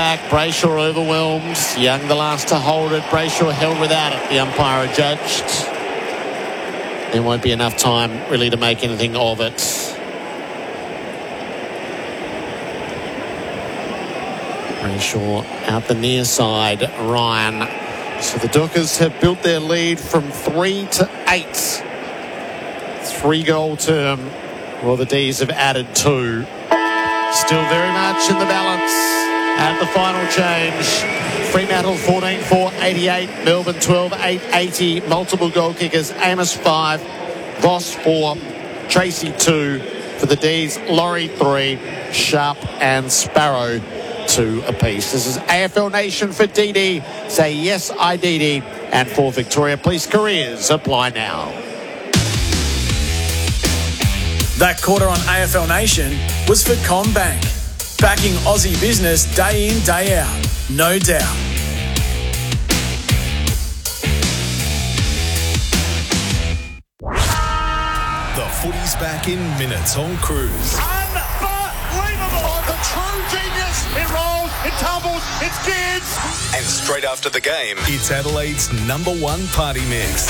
back. Brayshaw overwhelmed. Young the last to hold it. Brayshaw held without it. The umpire adjudged. There won't be enough time really to make anything of it. Brayshaw out the near side. Ryan. So the Dockers have built their lead from 3 to 8. 3-goal term. Well, the D's have added 2. Still very much in the balance at the final change. Fremantle 14-4, 88. Melbourne 12-8, 80. Multiple goal kickers. Amos 5. Voss 4. Tracy 2. For the D's, Laurie 3. Sharp and Sparrow 2 apiece. This is AFL Nation for DD. Say yes, IDD. And for Victoria Police Careers, apply now. That quarter on AFL Nation was for CommBank. Backing Aussie business day in, day out. No doubt. The footy's back in minutes on Cruise. Unbelievable! The true genius. It rolls, it tumbles, it's kids. And straight after the game, it's Adelaide's #1 party mix.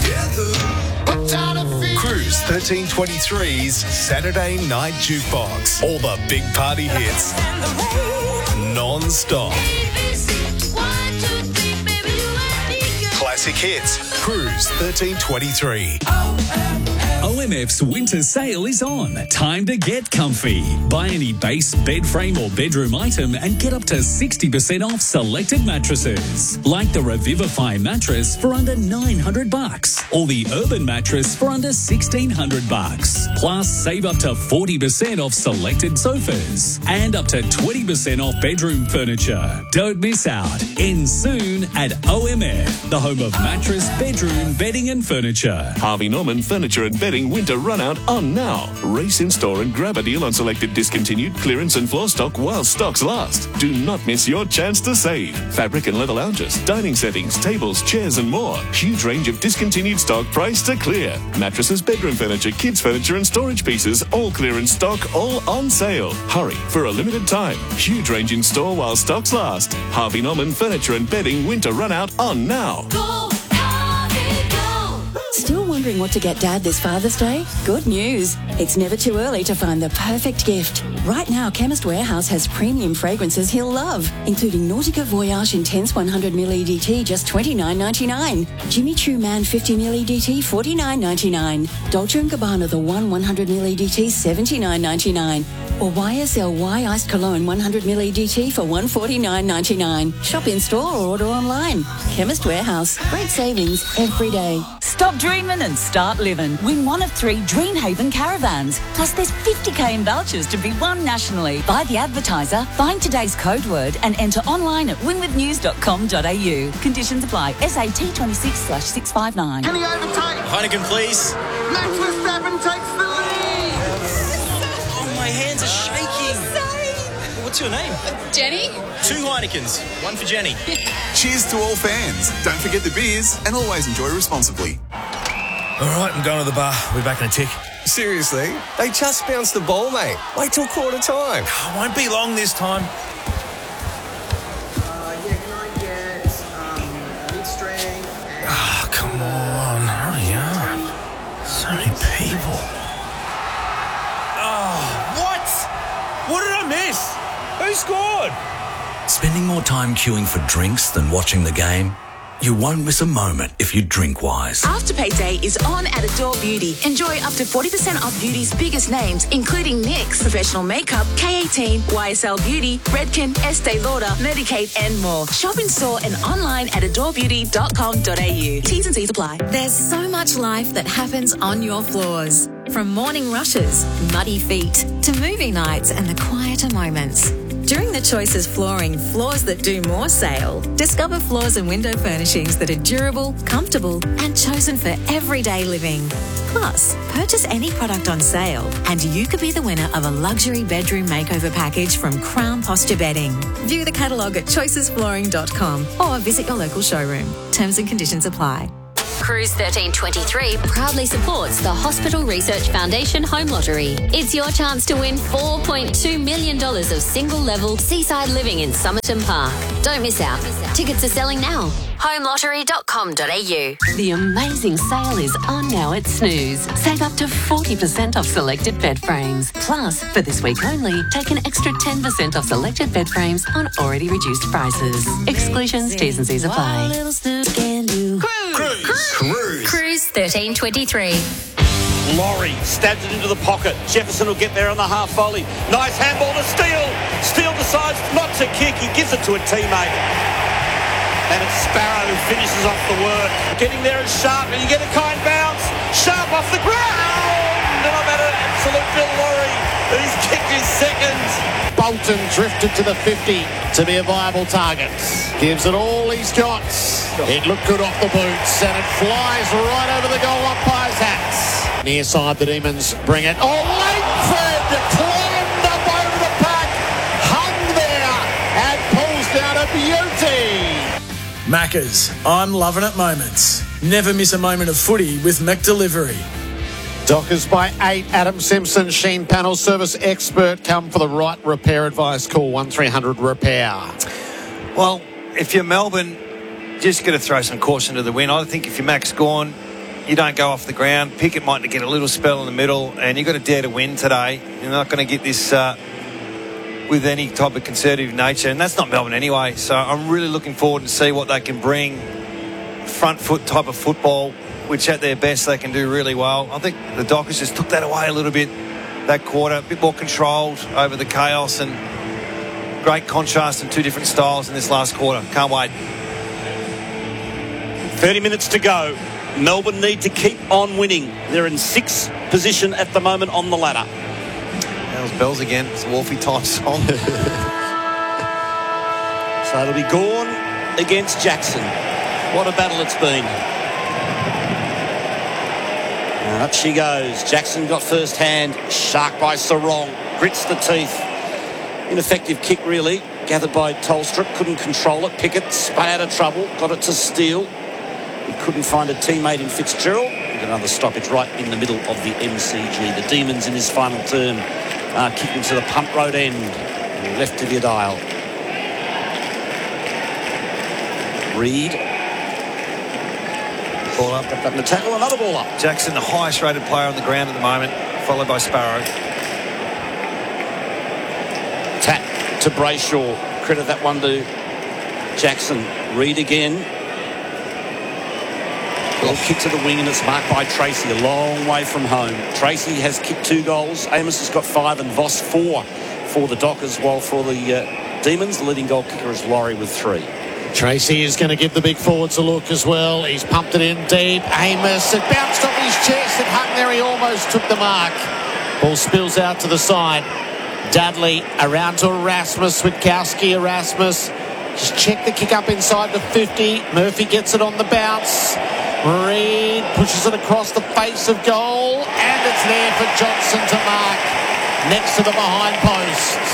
Cruise 1323's Saturday Night Jukebox. All the big party hits. Non-stop. Classic hits. Cruise 1323. OMF's winter sale is on. Time to get comfy. Buy any base, bed frame or bedroom item and get up to 60% off selected mattresses. Like the Revivify mattress for under $900 or the Urban mattress for under $1,600. Plus, save up to 40% off selected sofas and up to 20% off bedroom furniture. Don't miss out. Ends soon at OMF, the home of mattress, bedroom, bedding and furniture. Harvey Norman Furniture and Bedding winter run out on now. Race in store and grab a deal on selected discontinued clearance and floor stock while stocks last. Do not miss your chance to save. Fabric and leather lounges, dining settings, tables, chairs and more. Huge range of discontinued stock priced to clear. Mattresses, bedroom furniture, kids furniture and storage pieces, all clearance stock, all on sale. Hurry for a limited time. Huge range in store while stocks last. Harvey Norman Furniture and Bedding winter run out on now. Still wondering what to get Dad this Father's Day? Good news. It's never too early to find the perfect gift. Right now, Chemist Warehouse has premium fragrances he'll love, including Nautica Voyage Intense 100ml EDT, just $29.99. Jimmy Choo Man 50ml EDT, $49.99. Dolce & Gabbana The One 100ml EDT, $79.99. Or YSL Iced Cologne 100ml EDT for $149.99. Shop in store or order online. Chemist Warehouse. Great savings every day. Stop dreaming and start living. Win one of 3 Dreamhaven caravans. Plus there's 50k in vouchers to be won nationally. Buy the advertiser, find today's code word and enter online at winwithnews.com.au. Conditions apply. SAT 26/659. Can he overtake? Heineken, please. Max Verstappen takes the lead. Oh, my hands are shaking. What's your name? Jenny? 2 Heinekens. One for Jenny. Cheers to all fans. Don't forget the beers and always enjoy responsibly. All right, I'm going to the bar. We're back in a tick. Seriously? They just bounced the ball, mate. Wait till quarter time. Won't be long this time. Yeah, can I get mid-strength? Come on. Hurry up. So many people. Oh, what? What did I miss? Who scored? Spending more time queuing for drinks than watching the game? You won't miss a moment if you drink wise. Afterpay Day is on at Adore Beauty. Enjoy up to 40% off beauty's biggest names, including NYX, Professional Makeup, K18, YSL Beauty, Redken, Estee Lauder, Medicaid, and more. Shop in store and online at adorebeauty.com.au. T's and C's apply. There's so much life that happens on your floors. From morning rushes, muddy feet, to movie nights and the quieter moments. During the Choices Flooring Floors That Do More sale, discover floors and window furnishings that are durable, comfortable, and chosen for everyday living. Plus, purchase any product on sale, and you could be the winner of a luxury bedroom makeover package from Crown Posture Bedding. View the catalogue at choicesflooring.com or visit your local showroom. Terms and conditions apply. Cruise 1323 proudly supports the Hospital Research Foundation Home Lottery. It's your chance to win $4.2 million of single-level seaside living in Somerton Park. Don't miss out. Tickets are selling now. homelottery.com.au. The amazing sale is on now at Snooze. Save up to 40% off selected bed frames. Plus, for this week only, take an extra 10% off selected bed frames on already reduced prices. Exclusions, T's and C's apply. Cruise 1323. Laurie stabs it into the pocket. Jefferson will get there on the half volley. Nice handball to Steele. Steele decides not to kick. He gives it to a teammate. And it's Sparrow who finishes off the work. Getting there is Sharp, and you get a kind bounce. Sharp off the ground. And I've had an absolute Bill Laurie, who's kicked his second. Bolton drifted to the 50 to be a viable target. Gives it all his shots. It looked good off the boots, and it flies right over the goal umpire's hats. Near side, the Demons bring it. Oh, Langford climbed up over the pack, hung there, and pulls down a beauty. Maccas, I'm loving it moments. Never miss a moment of footy with McDelivery. Dockers by 8. Adam Simpson, Sheen Panel Service Expert. Come for the right repair advice. Call 1300 Repair. Well, if you're Melbourne, just got to throw some caution to the wind. I think if you're Max Gawn, you don't go off the ground. Pickett might get a little spell in the middle, and you've got to dare to win today. You're not going to get this with any type of conservative nature, and that's not Melbourne anyway. So I'm really looking forward to see what they can bring. Front foot type of football, which at their best they can do really well. I think the Dockers just took that away a little bit that quarter, a bit more controlled over the chaos, and great contrast in two different styles in this last quarter. Can't wait. 30 minutes to go. Melbourne need to keep on winning. They're in 6th position at the moment on the ladder. There's bells again. It's a Wolfie type song. So it'll be Gawn against Jackson. What a battle it's been. And up she goes. Jackson got first hand. Shark by Sarong. Grits the teeth. Ineffective kick, really. Gathered by Tolstrup. Couldn't control it. Pickett spun out of trouble. Got it to Steele. He couldn't find a teammate in Fitzgerald. Got another stoppage right in the middle of the MCG. The Demons in his final term are kicking to the Punt Road end. Left of your dial. Reed. Ball up. Got that in the tackle. Another ball up. Jackson, the highest rated player on the ground at the moment, followed by Sparrow. Tap to Brayshaw. Credit that one to Jackson. Reed again. Well, kick to the wing, and it's marked by Tracy, a long way from home. Tracy has kicked 2 goals. Amos has got 5 and Voss 4 for the Dockers, while for the Demons, the leading goal kicker is Laurie with 3. Tracy is going to give the big forwards a look as well. He's pumped it in deep. Amos, it bounced off his chest. It hung there. He almost took the mark. Ball spills out to the side. Dudley around to Erasmus. Witkowski, Erasmus. Just check the kick up inside the 50. Murphy gets it on the bounce. Reed pushes it across the face of goal, and it's there for Johnson to mark next to the behind posts.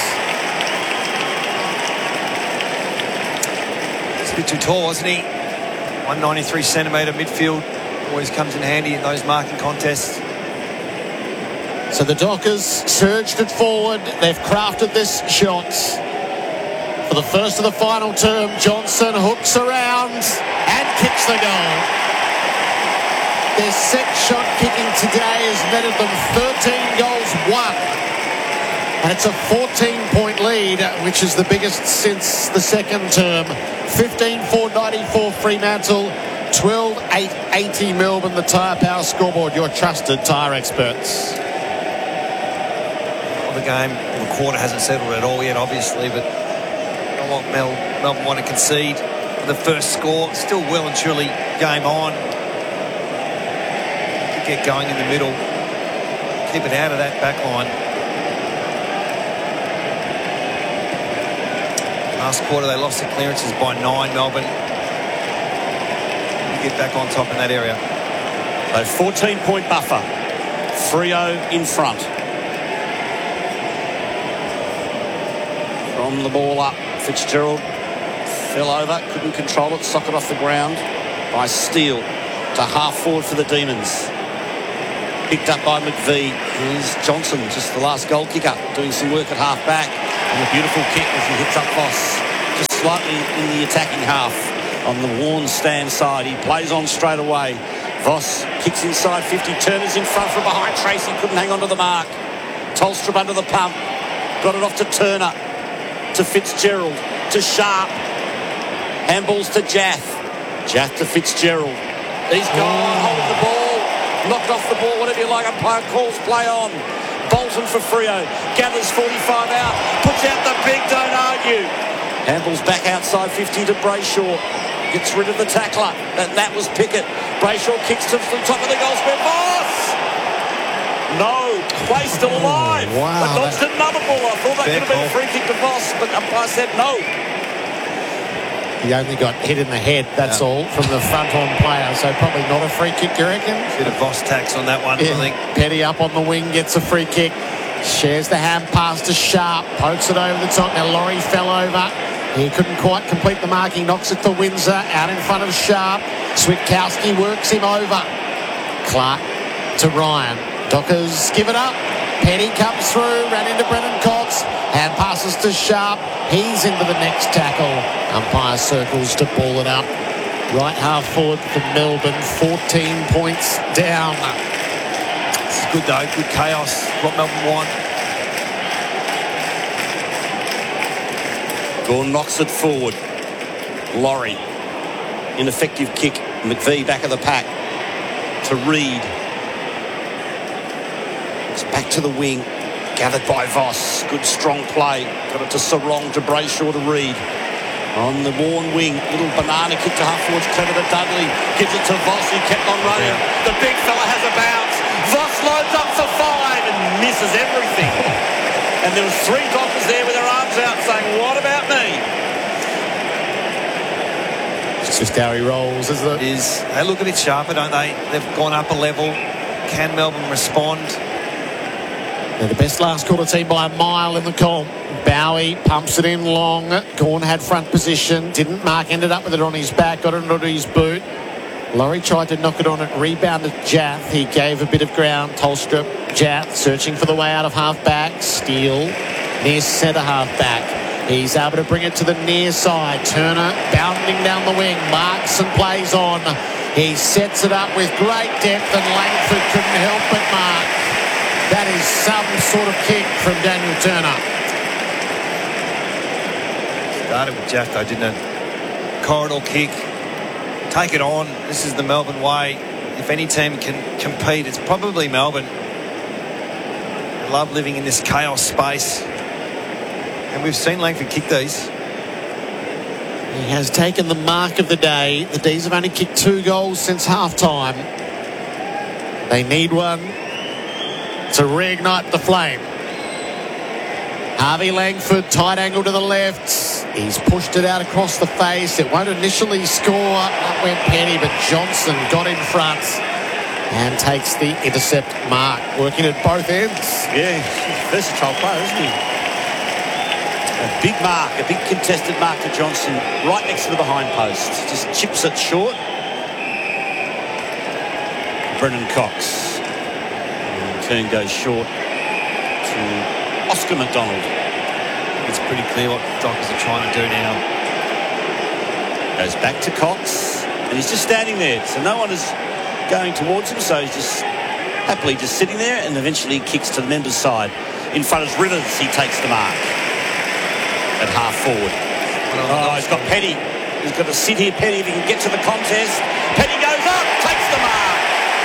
He's a bit too tall, wasn't he? 193 centimetre midfield. Always comes in handy in those marking contests. So the Dockers surged it forward. They've crafted this shot. For the first of the final term, Johnson hooks around and kicks the goal. Their 6th shot kicking today has netted them 13 goals, 1. And it's a 14-point lead, which is the biggest since the second term. 15-4-94 Fremantle, 12-8-80 Melbourne, the Tyre Power scoreboard, your trusted tyre experts. Well, the game, the quarter hasn't settled at all yet, obviously, but I want Melbourne want to concede for the first score. Still well and truly game on. Get going in the middle, keep it out of that back line. Last quarter they lost the clearances by 9, Melbourne. You get back on top in that area. So 14-point buffer. Freo in front. From the ball up, Fitzgerald fell over, couldn't control it, sock it off the ground by Steele. to half forward for the Demons. Picked up by McVie. Here's Johnson, just the last goal kicker, doing some work at half back. And a beautiful kick as he hits up Voss, just slightly in the attacking half on the Warren stand side. He plays on straight away. Voss kicks inside 50, Turner's in front from behind. Tracy couldn't hang on to the mark. Tolstrup under the pump. Got it off to Turner, to Fitzgerald, to Sharp. Handballs to Jath. Jath to Fitzgerald. He's gone, holding the ball. Knocked off the ball, whatever you like. Umpire calls play on. Bolton for Freo. Gathers 45 out. Puts out the big, don't argue. Handballs back outside 50 to Brayshaw. Gets rid of the tackler. That was Pickett. Brayshaw kicks to the top of the goal square. Voss! No, play still alive. Wow. But dodged another ball. I thought that could have been a free kick to Voss, but umpire said no. He only got hit in the head, that's all, from the front-on player, so probably not a free kick, you reckon? Bit of Voss tax on that one, I think. Petty up on the wing, gets a free kick. Shares the hand pass to Sharp, pokes it over the top. Now Laurie fell over. He couldn't quite complete the mark. He knocks it to Windsor, out in front of Sharp. Switkowski works him over. Clark to Ryan. Dockers give it up. Petty comes through, ran into Brennan Cox. Hand passes to Sharp. He's into the next tackle. Umpire circles to ball it up. Right half forward for Melbourne, 14 points down. It's good though, good chaos. What Melbourne want. Gorn knocks it forward. Laurie. Ineffective kick. McVie back of the pack. To Reid. It's back to the wing. Gathered by Voss. Good strong play. Got it to Sarong, to Brayshaw, to Reid. On the Warren wing. Little banana kick to half forwards. Clever to Dudley. Gives it to Voss. He kept on running. Yeah. The big fella has a bounce. Voss loads up for 5 and misses everything. And there was 3 Dockers there with their arms out saying, what about me? It's just how he rolls, isn't it? They look a bit sharper, don't they? They've gone up a level. Can Melbourne respond? They're the best last quarter team by a mile in the comp. Bowie pumps it in long. Gorn had front position. Didn't mark. Ended up with it on his back. Got it onto his boot. Laurie tried to knock it on it. Rebounded Jath. He gave a bit of ground. Tolstrup. Jath searching for the way out of half back. Steele near centre half back. He's able to bring it to the near side. Turner bounding down the wing. Marks and plays on. He sets it up with great depth and Langford couldn't help but mark. That is some sort of kick from Daniel Turner. Started with Jack though, didn't it? Corridor kick. Take it on. This is the Melbourne way. If any team can compete, it's probably Melbourne. They love living in this chaos space. And we've seen Langford kick these. He has taken the mark of the day. The D's have only kicked 2 goals since half-time. They need one to reignite the flame. Harvey Langford, tight angle to the left. He's pushed it out across the face. It won't initially score. Up went Penny, but Johnson got in front and takes the intercept mark. Working at both ends. Yeah, versatile player, isn't he? A big mark, a big contested mark to Johnson, right next to the behind post. Just chips it short. Brennan Cox. And turn goes short to Oscar McDonald. It's pretty clear what Dockers are trying to do now. Goes back to Cox, and he's just standing there, so no one is going towards him, so he's just happily just sitting there, and eventually kicks to the member's side. In front of Rivers, he takes the mark at half forward. Oh, he's got Petty. He's got to sit here, Petty, if he can get to the contest. Petty goes up, takes the mark.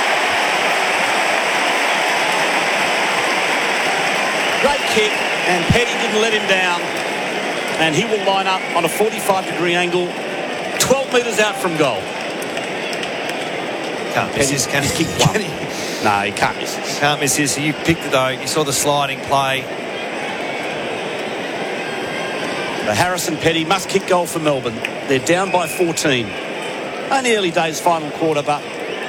Great kick, and Petty didn't let him down. And he will line up on a 45-degree angle, 12 metres out from goal. Can't miss this, can he? Can he? No, he can't miss this. Can't miss this. You picked it though. You saw the sliding play. The Harrison Petty must kick goal for Melbourne. They're down by 14. Only early days, final quarter, but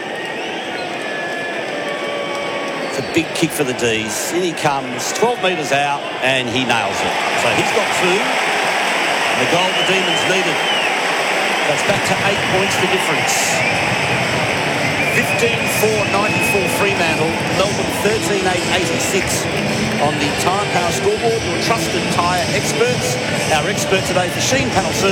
it's a big kick for the D's. In he comes, 12 metres out, and he nails it. So he's got 2. And the goal the Demons needed. That's back to 8 points the difference. 15.494 Fremantle, Melbourne 13.886 on the Tyre Power scoreboard. Your trusted tyre experts. Our expert today for Sheen Panel Service.